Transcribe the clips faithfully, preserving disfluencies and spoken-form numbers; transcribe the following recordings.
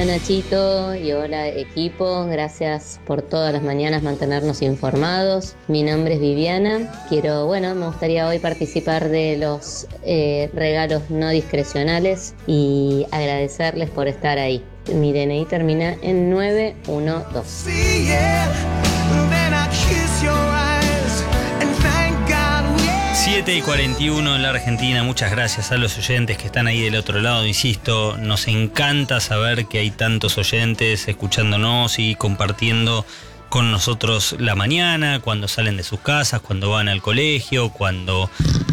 Hola Nachito y hola equipo, gracias por todas las mañanas mantenernos informados. Mi nombre es Viviana, quiero, bueno, me gustaría hoy participar de los eh, regalos no discrecionales y agradecerles por estar ahí. Mi D N I termina en nueve uno dos. siete y cuarenta y uno en la Argentina. Muchas gracias a los oyentes que están ahí del otro lado. Insisto, nos encanta saber que hay tantos oyentes escuchándonos y compartiendo con nosotros la mañana, cuando salen de sus casas, cuando van al colegio, cuando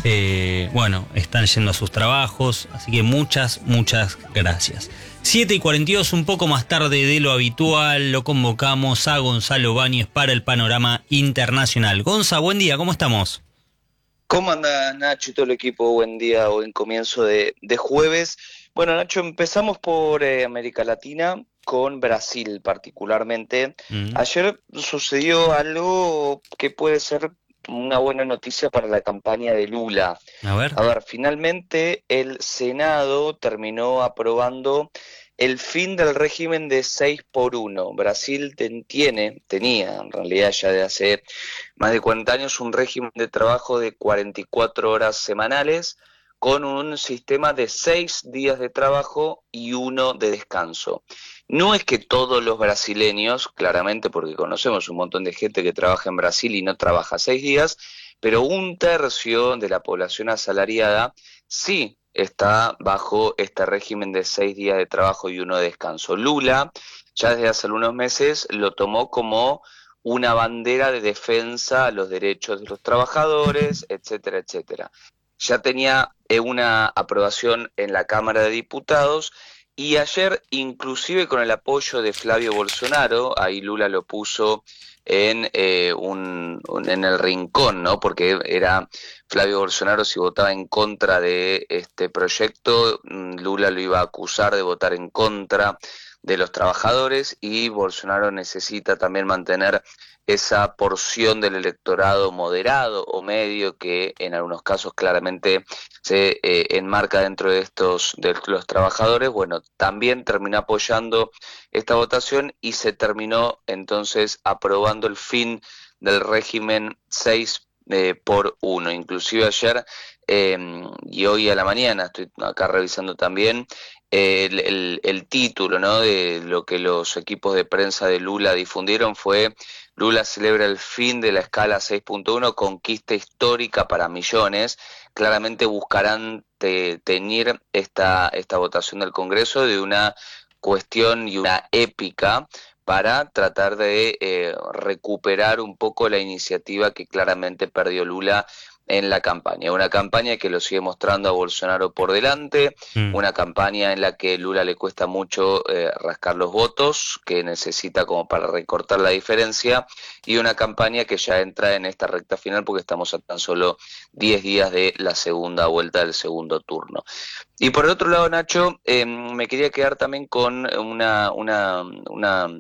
eh, bueno, están yendo a sus trabajos. Así que muchas, muchas gracias. siete y cuarenta y dos, un poco más tarde de lo habitual, lo convocamos a Gonzalo Báñez para el panorama internacional. Gonza, buen día, ¿cómo estamos? ¿Cómo anda Nacho y todo el equipo? Buen día o en comienzo de, de jueves. Bueno, Nacho, empezamos por eh, América Latina, con Brasil particularmente. Mm. Ayer sucedió algo que puede ser una buena noticia para la campaña de Lula. A ver. A ver, finalmente el Senado terminó aprobando el fin del régimen de seis por uno. Brasil ten- tiene, tenía en realidad ya de hace más de cuarenta años un régimen de trabajo de cuarenta y cuatro horas semanales con un sistema de seis días de trabajo y uno de descanso. No es que todos los brasileños, claramente porque conocemos un montón de gente que trabaja en Brasil y no trabaja seis días, pero un tercio de la población asalariada sí está bajo este régimen de seis días de trabajo y uno de descanso. Lula ya desde hace algunos meses lo tomó como una bandera de defensa a los derechos de los trabajadores, etcétera, etcétera. Ya tenía eh, una aprobación en la Cámara de Diputados y ayer, inclusive con el apoyo de Flavio Bolsonaro, ahí Lula lo puso en, eh, un, un- en el rincón, ¿no? Porque era Flavio Bolsonaro, si votaba en contra de este proyecto, Lula lo iba a acusar de votar en contra de los trabajadores, y Bolsonaro necesita también mantener esa porción del electorado moderado o medio que en algunos casos claramente se eh, enmarca dentro de estos de los trabajadores. Bueno, también terminó apoyando esta votación y se terminó entonces aprobando el fin del régimen seis eh, por uno. Inclusive ayer eh, y hoy a la mañana, estoy acá revisando también el, el, el título, ¿no?, de lo que los equipos de prensa de Lula difundieron fue: Lula celebra el fin de la escala seis punto uno, conquista histórica para millones. Claramente buscarán te, teñir esta, esta votación del Congreso de una cuestión y una épica para tratar de eh, recuperar un poco la iniciativa que claramente perdió Lula en la campaña. Una campaña que lo sigue mostrando a Bolsonaro por delante, Mm. una campaña en la que Lula le cuesta mucho eh, rascar los votos que necesita como para recortar la diferencia, y una campaña que ya entra en esta recta final porque estamos a tan solo diez días de la segunda vuelta del segundo turno. Y por el otro lado, Nacho, eh, me quería quedar también con una, una, una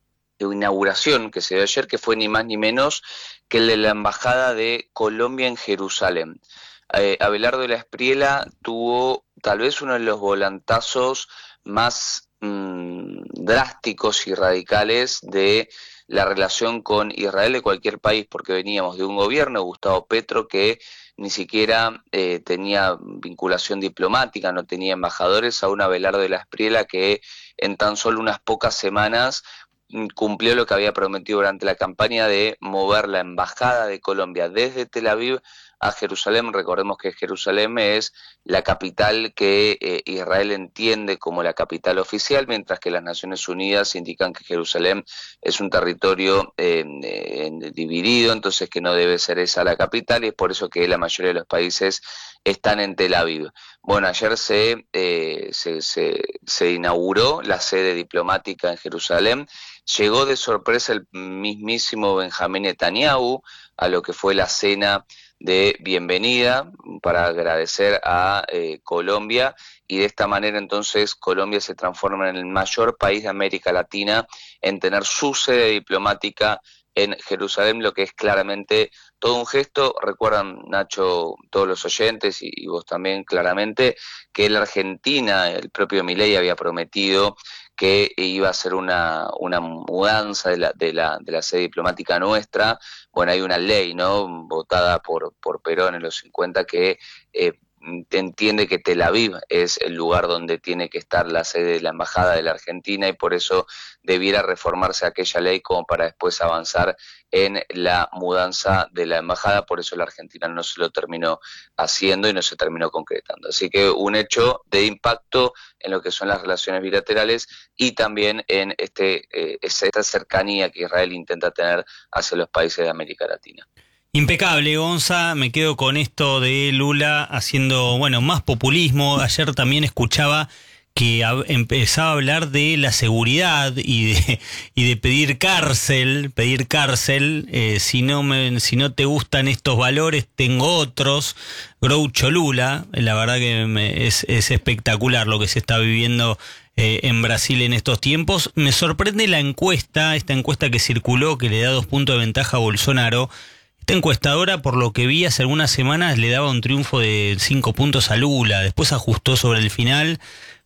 inauguración que se dio ayer, que fue ni más ni menos que el de la Embajada de Colombia en Jerusalén. Eh, Abelardo de la Espriella tuvo tal vez uno de los volantazos más mmm, drásticos y radicales de la relación con Israel de cualquier país, porque veníamos de un gobierno, Gustavo Petro, que ni siquiera eh, tenía vinculación diplomática, no tenía embajadores, a un Abelardo de la Espriella que en tan solo unas pocas semanas cumplió lo que había prometido durante la campaña de mover la embajada de Colombia desde Tel Aviv a Jerusalén. Recordemos que Jerusalén es la capital que eh, Israel entiende como la capital oficial, mientras que las Naciones Unidas indican que Jerusalén es un territorio eh, eh, dividido, entonces que no debe ser esa la capital, y es por eso que la mayoría de los países están en Tel Aviv. Bueno, ayer se, eh, se, se, se inauguró la sede diplomática en Jerusalén. Llegó de sorpresa el mismísimo Benjamín Netanyahu a lo que fue la cena de bienvenida para agradecer a eh, Colombia, y de esta manera entonces Colombia se transforma en el mayor país de América Latina en tener su sede diplomática en Jerusalén, lo que es claramente todo un gesto. Recuerdan, Nacho, todos los oyentes y, y vos también claramente, que la Argentina, el propio Milei había prometido que iba a ser una, una mudanza de la, de, la, de la sede diplomática nuestra. Bueno, hay una ley, ¿no?, votada por, por Perón en los cincuenta que eh, entiende que Tel Aviv es el lugar donde tiene que estar la sede de la Embajada de la Argentina, y por eso debiera reformarse aquella ley como para después avanzar en la mudanza de la Embajada. Por eso la Argentina no se lo terminó haciendo y no se terminó concretando. Así que un hecho de impacto en lo que son las relaciones bilaterales y también en este eh, esta cercanía que Israel intenta tener hacia los países de América Latina. Impecable, Gonza. Me quedo con esto de Lula haciendo, bueno, más populismo. Ayer también escuchaba que a, empezaba a hablar de la seguridad y de, y de pedir cárcel, pedir cárcel. Eh, si no me, si no te gustan estos valores, tengo otros. Groucho Lula, la verdad que me, es, es espectacular lo que se está viviendo eh, en Brasil en estos tiempos. Me sorprende la encuesta, esta encuesta que circuló, que le da dos puntos de ventaja a Bolsonaro. Esta encuestadora, por lo que vi hace algunas semanas, le daba un triunfo de cinco puntos a Lula. Después ajustó sobre el final,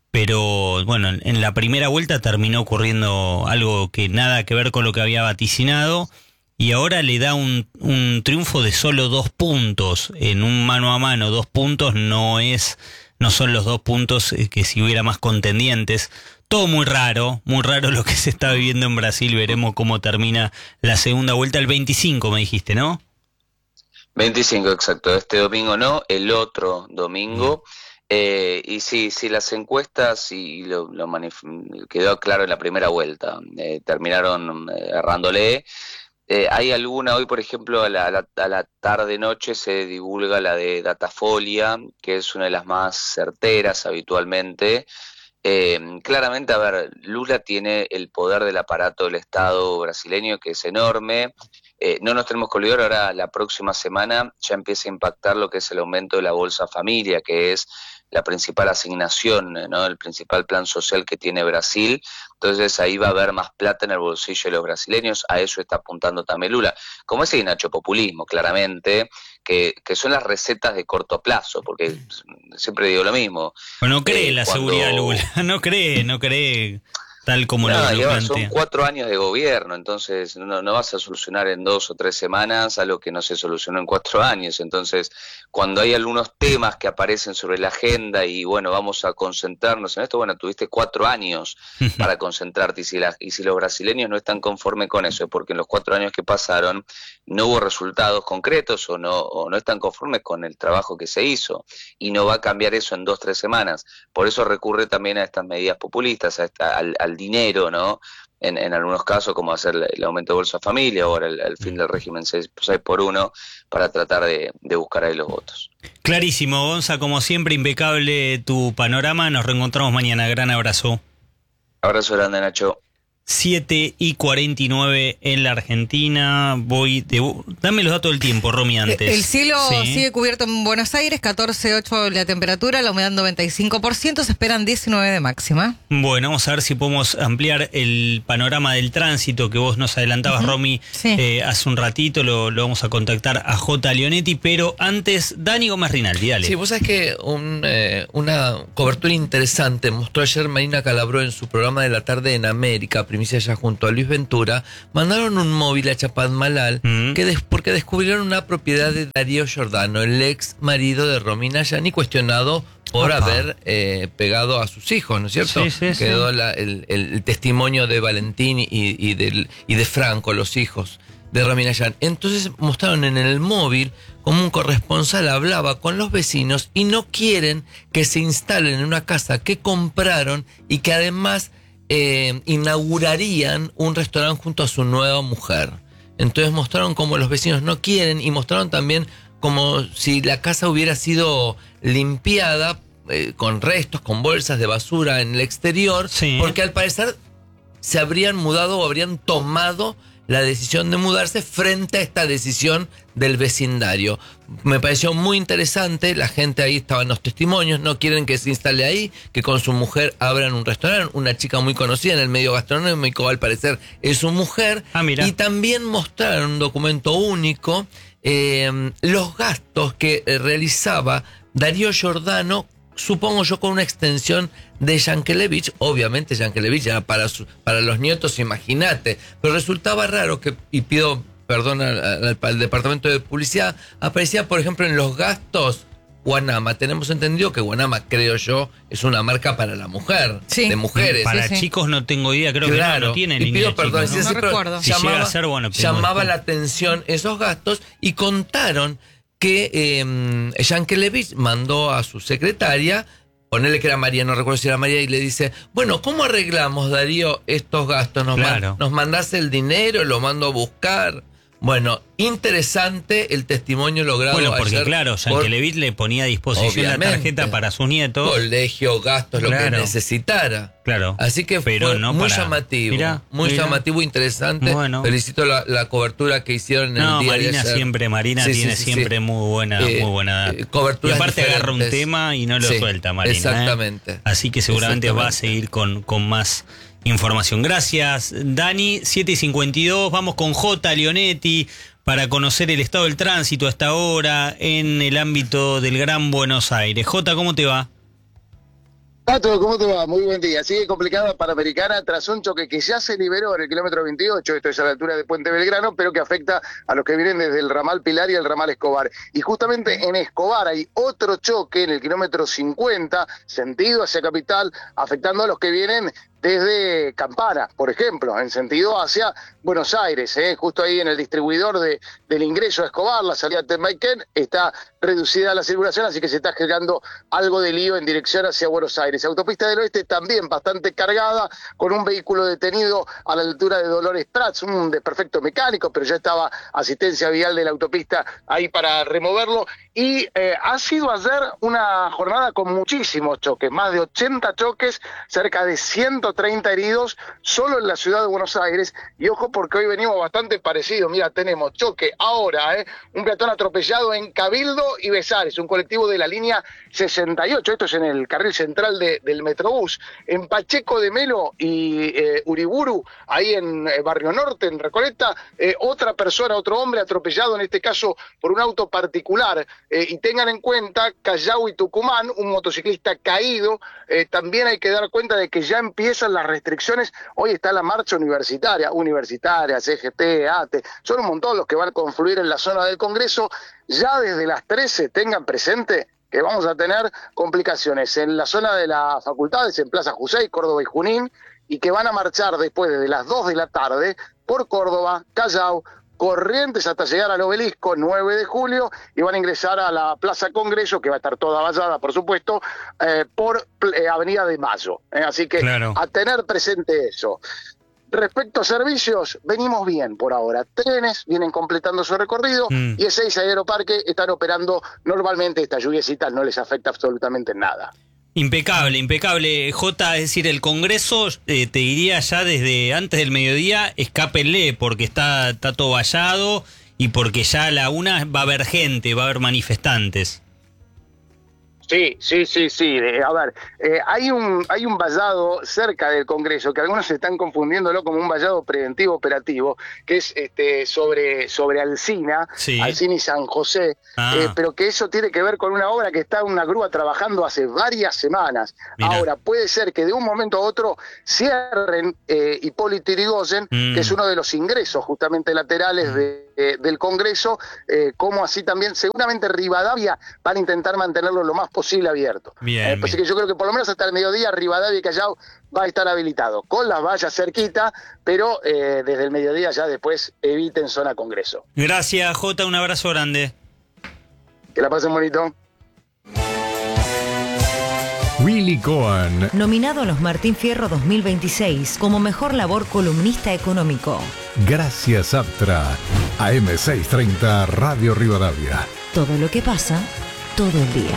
pero bueno, en la primera vuelta terminó ocurriendo algo que nada que ver con lo que había vaticinado, y ahora le da un, un triunfo de solo dos puntos. En un mano a mano, dos puntos no es, no son los dos puntos que si hubiera más contendientes. Todo muy raro, muy raro lo que se está viviendo en Brasil. Veremos cómo termina la segunda vuelta. El veinticinco me dijiste, ¿no? veinticinco, exacto. Este domingo no, el otro domingo. Eh, y sí, sí, las encuestas, y lo, lo manif- quedó claro en la primera vuelta, eh, terminaron eh, errándole. Eh, hay alguna, hoy por ejemplo a la, a la, a la tarde-noche se divulga la de Datafolia, que es una de las más certeras habitualmente. Eh, claramente, a ver, Lula tiene el poder del aparato del Estado brasileño, que es enorme. Eh, no nos tenemos que olvidar, ahora la próxima semana ya empieza a impactar lo que es el aumento de la Bolsa Familia, que es la principal asignación, ¿no?, el principal plan social que tiene Brasil. Entonces ahí va a haber más plata en el bolsillo de los brasileños. A eso está apuntando también Lula. Como ese Nacho populismo, claramente, que, que son las recetas de corto plazo, porque siempre digo lo mismo. Bueno, no cree eh, la cuando... seguridad Lula, no cree, no cree tal como no, lo, lo lleva, plantea. son cuatro años de gobierno, entonces no, no vas a solucionar en dos o tres semanas algo que no se solucionó en cuatro años. Entonces, cuando hay algunos temas que aparecen sobre la agenda y bueno, vamos a concentrarnos en esto, bueno, tuviste cuatro años para concentrarte, y si, la, y si los brasileños no están conformes con eso, es porque en los cuatro años que pasaron no hubo resultados concretos o no, o no están conformes con el trabajo que se hizo, y no va a cambiar eso en dos o tres semanas. Por eso recurre también a estas medidas populistas, a esta, al, al dinero, ¿no? En, en algunos casos, como hacer el aumento de Bolsa Familia, o el, el fin del régimen seis por uno, para tratar de, de buscar ahí los votos. Clarísimo, Gonza, como siempre, impecable tu panorama. Nos reencontramos mañana. Gran abrazo. Abrazo grande, Nacho. siete y cuarenta y nueve en la Argentina. Voy de... Dame los datos del tiempo, Romy, antes. El cielo sí. sigue cubierto en Buenos Aires, catorce coma ocho la temperatura, la humedad noventa y cinco por ciento, se esperan diecinueve de máxima. Bueno, vamos a ver si podemos ampliar el panorama del tránsito que vos nos adelantabas, uh-huh. Romy, sí. eh, hace un ratito. Lo, lo vamos a contactar a J. Leonetti, pero antes, Dani Gómez Rinaldi, dale. Sí, vos sabés que un, eh, una cobertura interesante mostró ayer Marina Calabró en su programa de la tarde en América, primicia ya junto a Luis Ventura. Mandaron un móvil a Chapadmalal mm. que des, porque descubrieron una propiedad de Darío Giordano, el ex marido de Romina Yani, cuestionado por Opa. haber eh, pegado a sus hijos, ¿no es cierto? Sí, sí, Quedó sí. La, el, el, el testimonio de Valentín y, y, del, y de Franco, los hijos de Romina Yani. Entonces mostraron en el móvil como un corresponsal hablaba con los vecinos y no quieren que se instalen en una casa que compraron y que además Eh, inaugurarían un restaurante junto a su nueva mujer. Entonces mostraron cómo los vecinos no quieren, y mostraron también como si la casa hubiera sido limpiada eh, con restos, con bolsas de basura en el exterior, sí. porque al parecer se habrían mudado o habrían tomado la decisión de mudarse frente a esta decisión del vecindario. Me pareció muy interesante, la gente ahí estaba en los testimonios, no quieren que se instale ahí, que con su mujer abran un restaurante, una chica muy conocida en el medio gastronómico, al parecer es su mujer. Ah, mira. Y también mostraron un documento único, eh, los gastos que realizaba Darío Giordano supongo yo, con una extensión de Yankelevich. Obviamente Yankelevich era para, su, para los nietos, imagínate. Pero resultaba raro que, y pido perdón al, al, al departamento de publicidad, aparecía, por ejemplo, en los gastos Guanama. Tenemos entendido que Guanama, creo yo, es una marca para la mujer, sí. de mujeres. Para sí, sí. chicos no tengo idea, creo claro. que no, no tiene y línea pido perdón, chicos, ¿no? sí, no recuerdo. Si llamaba, llega a ser, bueno, llamaba la atención esos gastos y contaron que eh, Yankelevich mandó a su secretaria, ponerle que era María, no recuerdo si era María, y le dice, bueno, ¿cómo arreglamos, Darío, estos gastos? ¿Nos, claro. man, ¿nos mandás el dinero? ¿Lo mando a buscar? Bueno, interesante el testimonio logrado. Bueno, porque ayer claro, Yankelevich le ponía a disposición la tarjeta para sus nietos. Colegio, gastos, claro. lo que necesitara. Claro. Así que Pero fue no muy para... llamativo. Mirá, muy mirá. llamativo, interesante. Bueno. Felicito la, la cobertura que hicieron en no, el día Marina de ayer. siempre, Marina sí, tiene sí, sí, siempre sí. muy buena, eh, muy buena eh, cobertura. Y aparte diferentes. agarra un tema y no lo sí, suelta, Marina. Exactamente. ¿eh? Así que seguramente exactamente. va a seguir con, con más información. Gracias, Dani. siete y cincuenta y dos, vamos con J. Leonetti para conocer el estado del tránsito hasta ahora en el ámbito del Gran Buenos Aires. J, ¿cómo te va? Pato, ¿cómo te va? Muy buen día. Sigue complicada la Panamericana tras un choque que ya se liberó en el kilómetro veintiocho, esto es a la altura de Puente Belgrano, pero que afecta a los que vienen desde el ramal Pilar y el ramal Escobar. Y justamente en Escobar hay otro choque en el kilómetro cincuenta, sentido hacia Capital, afectando a los que vienen desde Campana, por ejemplo, en sentido hacia Buenos Aires, ¿eh? Justo ahí en el distribuidor de, del ingreso a Escobar, la salida de Tempaiken, está reducida la circulación, así que se está generando algo de lío en dirección hacia Buenos Aires. Autopista del Oeste también bastante cargada, con un vehículo detenido a la altura de Dolores Prats, un desperfecto mecánico, pero ya estaba asistencia vial de la autopista ahí para removerlo. Y eh, ha sido ayer una jornada con muchísimos choques, más de ochenta choques, cerca de ciento treinta heridos solo en la ciudad de Buenos Aires. Y ojo, porque hoy venimos bastante parecidos. Mira, tenemos choque ahora, ¿eh? Un peatón atropellado en Cabildo y Besares, un colectivo de la línea sesenta y ocho, esto es en el carril central de, del Metrobús. En Pacheco de Melo y eh, Uriburu, ahí en eh, Barrio Norte, en Recoleta, eh, otra persona, otro hombre atropellado, en este caso por un auto particular. Eh, y tengan en cuenta, Callao y Tucumán, un motociclista caído. Eh, también hay que dar cuenta de que ya empiezan las restricciones. Hoy está la marcha universitaria, universitaria, C G T, A T E, son un montón los que van a confluir en la zona del Congreso. Ya desde las trece tengan presente que vamos a tener complicaciones en la zona de las facultades, en Plaza Jusey, Córdoba y Junín, y que van a marchar después de las dos de la tarde por Córdoba, Callao, Corrientes hasta llegar al Obelisco, nueve de julio, y van a ingresar a la Plaza Congreso, que va a estar toda vallada, por supuesto, eh, por eh, Avenida de Mayo. Eh, así que claro. A tener presente eso. Respecto a servicios, venimos bien por ahora. Trenes vienen completando su recorrido mm. y Ezeiza y Aeroparque están operando normalmente. Esta lluviecita no les afecta absolutamente nada. Impecable, impecable, J, es decir, el Congreso, eh, te diría ya desde antes del mediodía, escápenle, porque está, está todo vallado y porque ya a la una va a haber gente, va a haber manifestantes. Sí, sí, sí, sí. Eh, a ver, eh, hay un hay un vallado cerca del Congreso que algunos están confundiéndolo como un vallado preventivo operativo, que es este sobre sobre Alsina, sí. Alsina y San José, ah. eh, pero que eso tiene que ver con una obra que está una grúa trabajando hace varias semanas. Mirá. Ahora, puede ser que de un momento a otro cierren eh, Hipólito Yrigoyen, mm. que es uno de los ingresos justamente laterales mm. de Eh, del Congreso, eh, como así también seguramente Rivadavia van a intentar mantenerlo lo más posible abierto. Bien, eh, así que yo creo que por lo menos hasta el mediodía Rivadavia y Callao va a estar habilitado, con las vallas cerquita, pero eh, desde el mediodía ya después eviten zona Congreso. Gracias, Jota, un abrazo grande. Que la pasen bonito. Willy Cohen, nominado a los Martín Fierro dos mil veintiséis como mejor labor columnista económico. Gracias, Aptra. A M seiscientos treinta Radio Rivadavia. Todo lo que pasa, todo el día.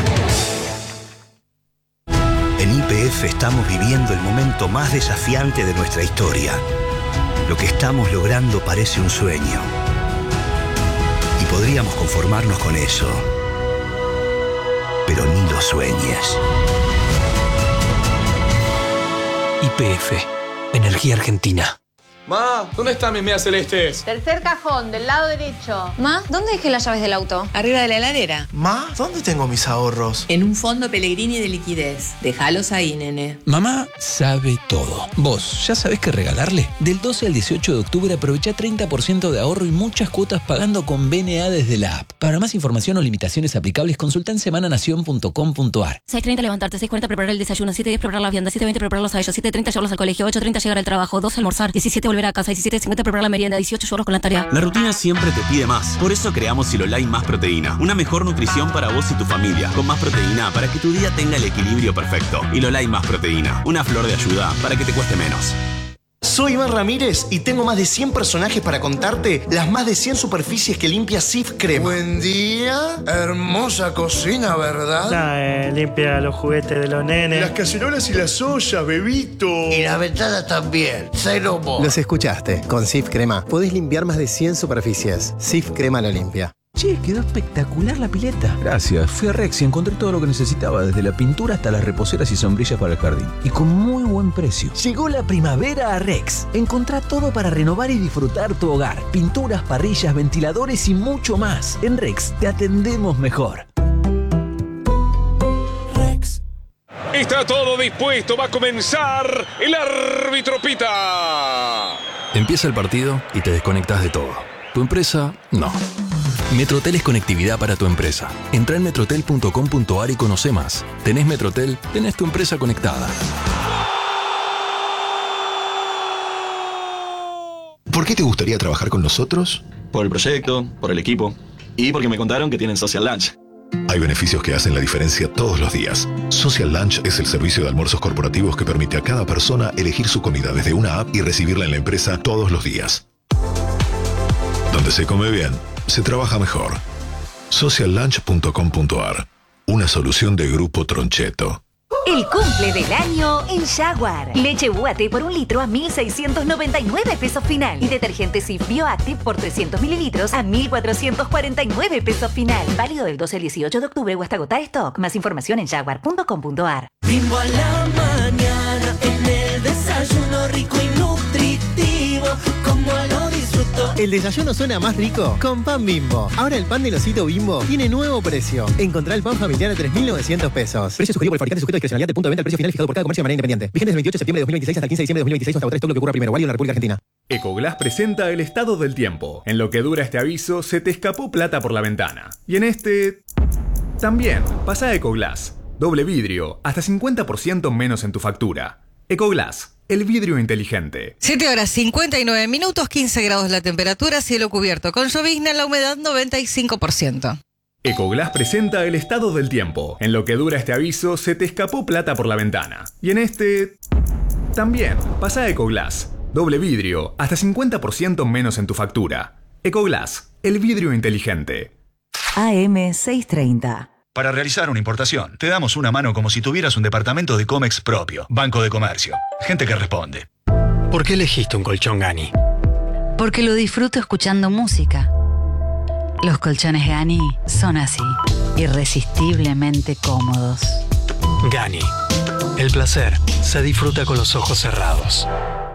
En Y P F estamos viviendo el momento más desafiante de nuestra historia. Lo que estamos logrando parece un sueño. Y podríamos conformarnos con eso. Pero ni lo sueñes. Y P F, Energía Argentina. Ma, ¿dónde están mis medias celestes? Tercer cajón, del lado derecho. Ma, ¿dónde dejé las llaves del auto? Arriba de la heladera. Ma, ¿dónde tengo mis ahorros? En un fondo Pellegrini de liquidez. Déjalos ahí, nene. Mamá sabe todo. ¿Vos ya sabés qué regalarle? Del doce al dieciocho de octubre aprovecha treinta por ciento de ahorro y muchas cuotas pagando con B N A desde la app. Para más información o limitaciones aplicables, consulta en semana nación punto com punto a r. seis treinta levantarte, seis cuarenta preparar el desayuno, siete diez preparar la vianda, siete veinte prepararlos a ellos, siete treinta llevarlos al colegio, ocho treinta llegar al trabajo, doce almorzar, diecisiete volver a casa, diecisiete cincuenta preparar la merienda, dieciocho llevarlos con la tarea. La rutina siempre te pide más. Por eso creamos Silolai Más Proteína. Una mejor nutrición para vos y tu familia. Con más proteína para que tu día tenga el equilibrio perfecto. Silolai Más Proteína. Una flor de ayuda para que te cueste menos. Soy Iván Ramírez y tengo más de cien personajes para contarte las más de cien superficies que limpia Cif Crema. Buen día, hermosa cocina, ¿verdad? Nah, eh, limpia los juguetes de los nenes. Las cacerolas y las ollas, bebito. Y la ventana también, cero mo. Los escuchaste, con Cif Crema podés limpiar más de cien superficies. Cif Crema lo limpia. Che, quedó espectacular la pileta. Gracias. Fui a Rex y encontré todo lo que necesitaba, desde la pintura hasta las reposeras y sombrillas para el jardín. Y con muy buen precio. Llegó la primavera a Rex. Encontrá todo para renovar y disfrutar tu hogar. Pinturas, parrillas, ventiladores y mucho más. En Rex te atendemos mejor. Rex. Está todo dispuesto. Va a comenzar. El árbitro pita. Empieza el partido y te desconectas de todo. Tu empresa, no. Metrotel es conectividad para tu empresa. Entra en metrotel punto com punto a r y conoce más. Tenés Metrotel, tenés tu empresa conectada. ¿Por qué te gustaría trabajar con nosotros? Por el proyecto, por el equipo y porque me contaron que tienen Social Lunch. Hay beneficios que hacen la diferencia todos los días. Social Lunch es el servicio de almuerzos corporativos que permite a cada persona elegir su comida desde una app y recibirla en la empresa todos los días. Donde se come bien, se trabaja mejor. social lunch punto com punto a r. Una solución de Grupo Troncheto. El cumple del año en Jaguar. Leche U A T por un litro a mil seiscientos noventa y nueve pesos final. Y detergente Cif Bioactive por trescientos mililitros a mil cuatrocientos cuarenta y nueve pesos final. Válido del doce al dieciocho de octubre o hasta agotar stock. Más información en jaguar punto com punto a r. Bimbo a la mañana, en el desayuno rico y nutritivo, como lo disfruto. El desayuno suena más rico con pan Bimbo. Ahora el pan del osito Bimbo tiene nuevo precio. Encontrá el pan familiar a tres mil novecientos pesos. Precio sugerido por el fabricante, sujeto a discrecionalidad del punto de venta. El precio final fijado por cada comercio de manera independiente. Vigente del veintiocho de septiembre de dos mil veintiséis hasta el quince de diciembre de dos mil veintiséis hasta agotar stock, lo que ocurra primero. Válido en la República Argentina. Ecoglass presenta el estado del tiempo. En lo que dura este aviso, se te escapó plata por la ventana. Y en este... también. Pasa a Ecoglass. Doble vidrio, hasta cincuenta por ciento menos en tu factura. Ecoglass, el vidrio inteligente. siete horas cincuenta y nueve minutos, quince grados la temperatura, cielo cubierto con llovizna, la humedad noventa y cinco por ciento. Ecoglass presenta el estado del tiempo. En lo que dura este aviso, se te escapó plata por la ventana. Y en este... también. Pasa a Ecoglass. Doble vidrio, hasta cincuenta por ciento menos en tu factura. Ecoglass, el vidrio inteligente. A M seiscientos treinta. Para realizar una importación, te damos una mano como si tuvieras un departamento de Comex propio. Banco de Comercio. Gente que responde. ¿Por qué elegiste un colchón Gani? Porque lo disfruto escuchando música. Los colchones Gani son así, irresistiblemente cómodos. Gani. El placer se disfruta con los ojos cerrados.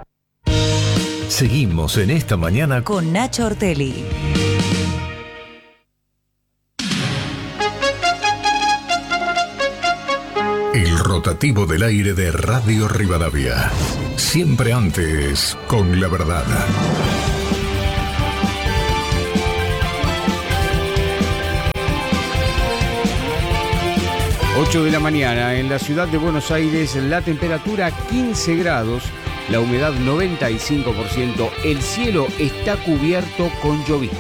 Seguimos en esta mañana con Nacho Ortelli. El rotativo del aire de Radio Rivadavia. Siempre antes, con la verdad. ocho de la mañana, en la ciudad de Buenos Aires, la temperatura quince grados, la humedad noventa y cinco por ciento, el cielo está cubierto con llovizna.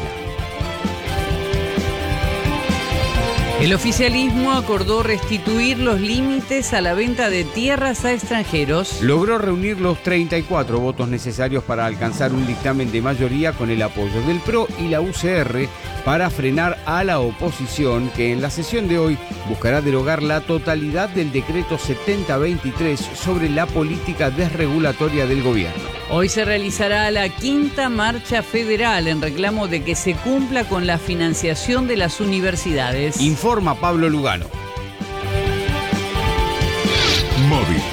El oficialismo acordó restituir los límites a la venta de tierras a extranjeros. Logró reunir los treinta y cuatro votos necesarios para alcanzar un dictamen de mayoría con el apoyo del P R O y la U C R para frenar a la oposición, que en la sesión de hoy buscará derogar la totalidad del decreto setenta veintitrés sobre la política desregulatoria del gobierno. Hoy se realizará la quinta marcha federal en reclamo de que se cumpla con la financiación de las universidades. Informa Pablo Lugano. Móvil.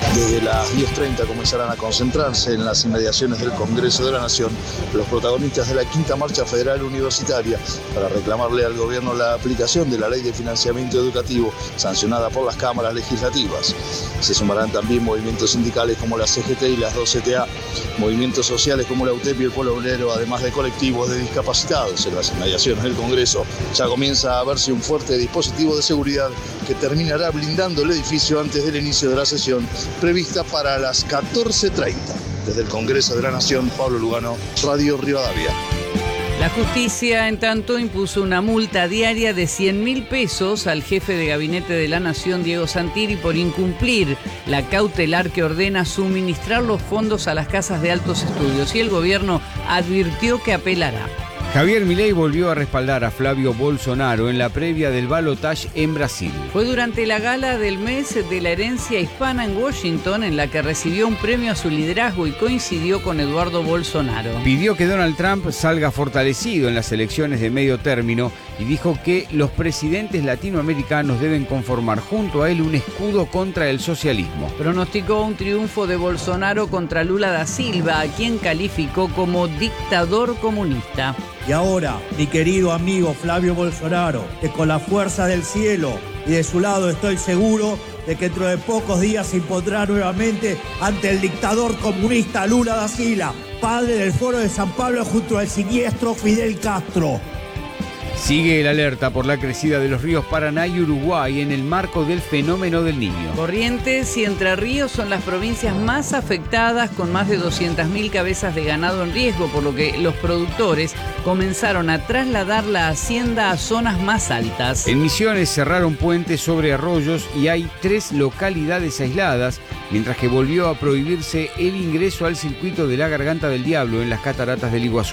Desde las diez treinta comenzarán a concentrarse en las inmediaciones del Congreso de la Nación los protagonistas de la Quinta Marcha Federal Universitaria para reclamarle al gobierno la aplicación de la Ley de Financiamiento Educativo sancionada por las cámaras legislativas. Se sumarán también movimientos sindicales como la C G T y las dos C T A, movimientos sociales como la U T E P y el Pueblo Obrero, además de colectivos de discapacitados. En las inmediaciones del Congreso ya comienza a verse un fuerte dispositivo de seguridad que terminará blindando el edificio antes del inicio de la sesión prevista para las catorce treinta. Desde el Congreso de la Nación, Pablo Lugano, Radio Rivadavia. La justicia, en tanto, impuso una multa diaria de cien mil pesos al jefe de gabinete de la Nación, Diego Santilli, por incumplir la cautelar que ordena suministrar los fondos a las casas de altos estudios, y el gobierno advirtió que apelará. Javier Milei volvió a respaldar a Flavio Bolsonaro en la previa del balotaje en Brasil. Fue durante la gala del mes de la herencia hispana en Washington, en la que recibió un premio a su liderazgo y coincidió con Eduardo Bolsonaro. Pidió que Donald Trump salga fortalecido en las elecciones de medio término y dijo que los presidentes latinoamericanos deben conformar junto a él un escudo contra el socialismo. Pronosticó un triunfo de Bolsonaro contra Lula da Silva, a quien calificó como dictador comunista. Y ahora, mi querido amigo Flavio Bolsonaro, que con la fuerza del cielo y de su lado estoy seguro de que dentro de pocos días se impondrá nuevamente ante el dictador comunista Lula da Silva, padre del Foro de San Pablo junto al siniestro Fidel Castro. Sigue el alerta por la crecida de los ríos Paraná y Uruguay en el marco del fenómeno del Niño. Corrientes y Entre Ríos son las provincias más afectadas, con más de doscientas mil cabezas de ganado en riesgo, por lo que los productores comenzaron a trasladar la hacienda a zonas más altas. En Misiones cerraron puentes sobre arroyos y hay tres localidades aisladas, mientras que volvió a prohibirse el ingreso al circuito de la Garganta del Diablo en las cataratas del Iguazú.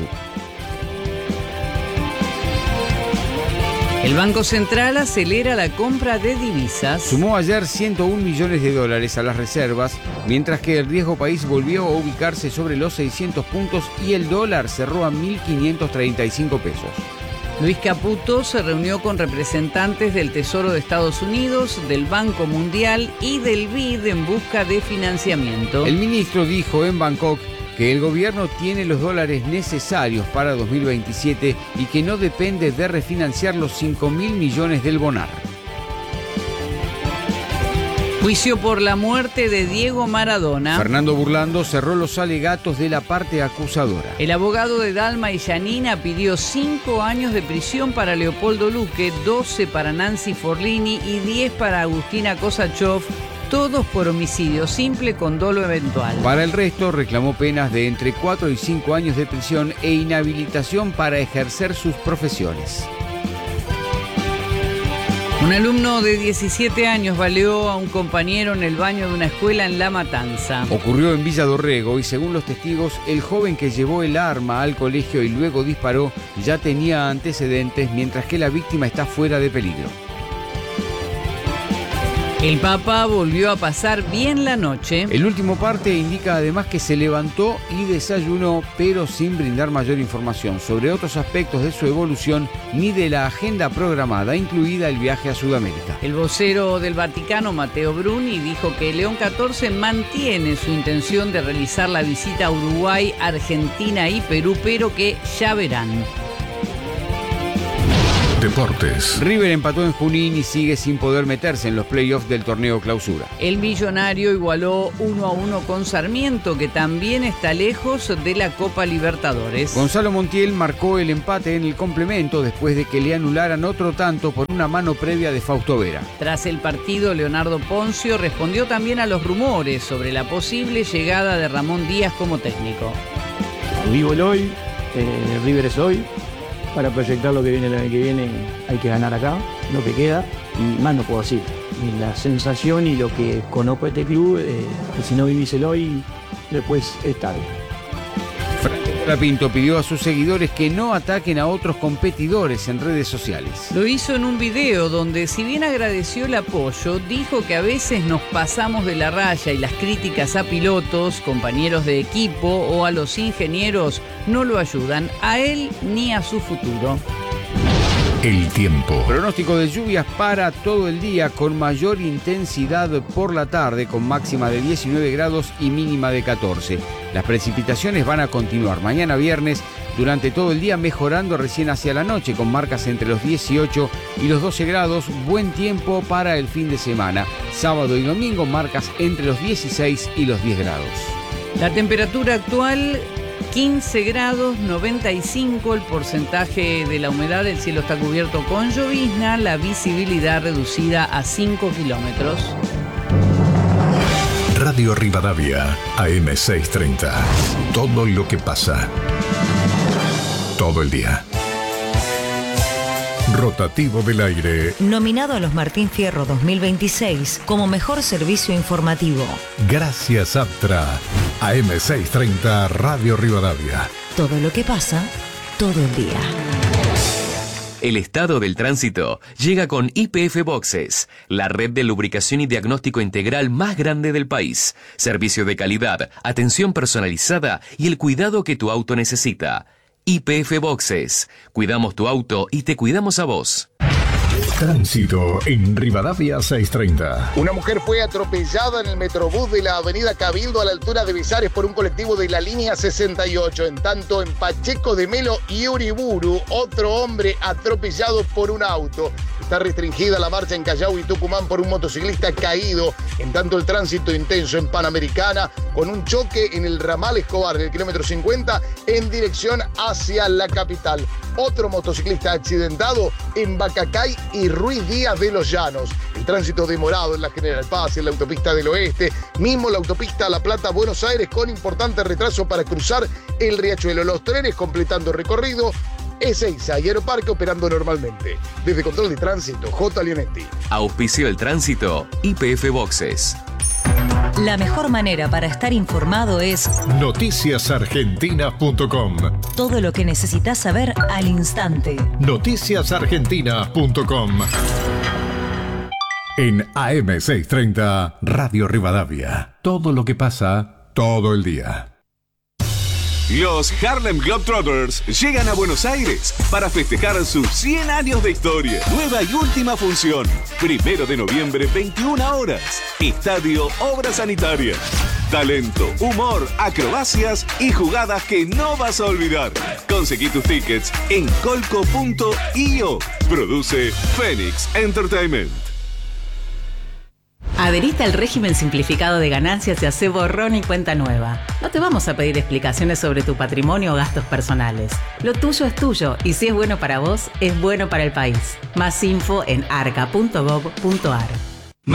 El Banco Central acelera la compra de divisas. Sumó ayer ciento un millones de dólares a las reservas, mientras que el riesgo país volvió a ubicarse sobre los seiscientos puntos y el dólar cerró a mil quinientos treinta y cinco pesos. Luis Caputo se reunió con representantes del Tesoro de Estados Unidos, del Banco Mundial y del B I D en busca de financiamiento. El ministro dijo en Bangkok que el gobierno tiene los dólares necesarios para dos mil veintisiete y que no depende de refinanciar los cinco mil millones del Bonar. Juicio por la muerte de Diego Maradona. Fernando Burlando cerró los alegatos de la parte acusadora. El abogado de Dalma y Yanina pidió cinco años de prisión para Leopoldo Luque, doce para Nancy Forlini y diez para Agustina Kosachov, todos por homicidio simple con dolo eventual. Para el resto reclamó penas de entre cuatro y cinco años de prisión e inhabilitación para ejercer sus profesiones. Un alumno de diecisiete años baleó a un compañero en el baño de una escuela en La Matanza. Ocurrió en Villa Dorrego y, según los testigos, el joven que llevó el arma al colegio y luego disparó ya tenía antecedentes, mientras que la víctima está fuera de peligro. El Papa volvió a pasar bien la noche. El último parte indica además que se levantó y desayunó, pero sin brindar mayor información sobre otros aspectos de su evolución ni de la agenda programada, incluida el viaje a Sudamérica. El vocero del Vaticano, Matteo Bruni, dijo que León catorce mantiene su intención de realizar la visita a Uruguay, Argentina y Perú, pero que ya verán. Deportes. River empató en Junín y sigue sin poder meterse en los playoffs del torneo Clausura. El Millonario igualó uno a uno con Sarmiento, que también está lejos de la Copa Libertadores. Gonzalo Montiel marcó el empate en el complemento después de que le anularan otro tanto por una mano previa de Fausto Vera. Tras el partido, Leonardo Poncio respondió también a los rumores sobre la posible llegada de Ramón Díaz como técnico. Vivo el hoy, eh, River es hoy. Para proyectar lo que viene el año que viene hay que ganar acá, lo que queda, y más no puedo decir. Y la sensación y lo que conozco de este club, eh, que si no vivís el hoy, después es tarde. Franco Pinto pidió a sus seguidores que no ataquen a otros competidores en redes sociales. Lo hizo en un video donde, si bien agradeció el apoyo, dijo que a veces nos pasamos de la raya y las críticas a pilotos, compañeros de equipo o a los ingenieros no lo ayudan a él ni a su futuro. El tiempo. Pronóstico de lluvias para todo el día con mayor intensidad por la tarde, con máxima de diecinueve grados y mínima de catorce. Las precipitaciones van a continuar mañana viernes durante todo el día, mejorando recién hacia la noche con marcas entre los dieciocho y los doce grados. Buen tiempo para el fin de semana. Sábado y domingo marcas entre los dieciséis y los diez grados. La temperatura actual quince grados, noventa y cinco el porcentaje de la humedad, el cielo está cubierto con llovizna, la visibilidad reducida a cinco kilómetros. Radio Rivadavia, A M seiscientos treinta. Todo lo que pasa. Todo el día. Rotativo del aire. Nominado a los Martín Fierro dos mil veintiséis como mejor servicio informativo. Gracias, Aptra. A M seiscientos treinta, Radio Rivadavia. Todo lo que pasa, todo el día. El estado del tránsito llega con Y P F Boxes, la red de lubricación y diagnóstico integral más grande del país. Servicio de calidad, atención personalizada y el cuidado que tu auto necesita. Y P F Boxes. Cuidamos tu auto y te cuidamos a vos. Tránsito en Rivadavia seiscientos treinta. Una mujer fue atropellada en el Metrobús de la avenida Cabildo a la altura de Besares por un colectivo de la línea sesenta y ocho. En tanto, en Pacheco de Melo y Uriburu, otro hombre atropellado por un auto. Está restringida la marcha en Callao y Tucumán por un motociclista caído. En tanto, el tránsito intenso en Panamericana con un choque en el ramal Escobar del kilómetro cincuenta en dirección hacia la capital. Otro motociclista accidentado en Bacacay y Ruiz Díaz de los Llanos. El tránsito demorado en la General Paz, en la autopista del Oeste, mismo la autopista La Plata-Buenos Aires con importante retraso para cruzar el Riachuelo. Los trenes completando recorrido. Ezeiza y Aeroparque operando normalmente. Desde Control de Tránsito, J. Leonetti. Auspicio el tránsito, Y P F Boxes. La mejor manera para estar informado es noticias argentina punto com. Todo lo que necesitas saber al instante. noticias argentina punto com. En A M seiscientos treinta, Radio Rivadavia. Todo lo que pasa, todo el día. Los Harlem Globetrotters llegan a Buenos Aires para festejar sus cien años de historia. Nueva y última función. Primero de noviembre, veintiuna horas. Estadio Obras Sanitarias. Talento, humor, acrobacias y jugadas que no vas a olvidar. Conseguí tus tickets en colco punto io. Produce Phoenix Entertainment. Adherite al régimen simplificado de ganancias y hace borrón y cuenta nueva. No te vamos a pedir explicaciones sobre tu patrimonio o gastos personales. Lo tuyo es tuyo y si es bueno para vos, es bueno para el país. Más info en arca punto gov punto ar.